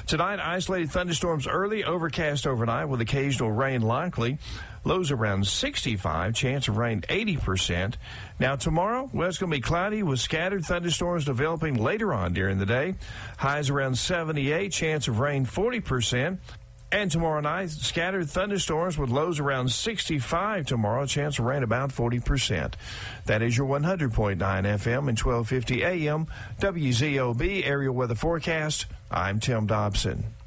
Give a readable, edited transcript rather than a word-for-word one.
Tonight, isolated thunderstorms early, overcast overnight with occasional rain likely. Lows around 65, chance of rain 80%. Now tomorrow, well, it's going to be cloudy with scattered thunderstorms developing later on during the day. Highs around 78, chance of rain 40%. And tomorrow night, scattered thunderstorms with lows around 65 tomorrow, chance of rain about 40%. That is your 100.9 FM and 1250 AM WZOB aerial weather forecast. I'm Tim Dobson.